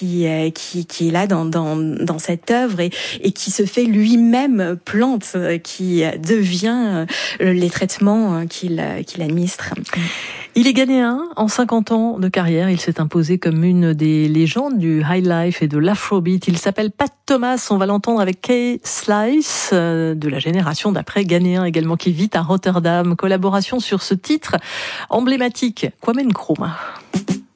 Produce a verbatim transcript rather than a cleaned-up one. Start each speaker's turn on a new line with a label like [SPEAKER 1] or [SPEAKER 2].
[SPEAKER 1] qui qui qui est là dans dans dans cette œuvre et et qui se fait lui-même plante, qui devient les traitements qu'il qu'il administre.
[SPEAKER 2] Il est ghanéen. En cinquante ans de carrière, il s'est imposé comme une des légendes du high life et de l'afrobeat. Il s'appelle Pat Thomas. On va l'entendre avec Kay Slice, de la génération d'après, ghanéen également, qui vit à Rotterdam. Collaboration sur ce titre emblématique, Kwame Nkrumah.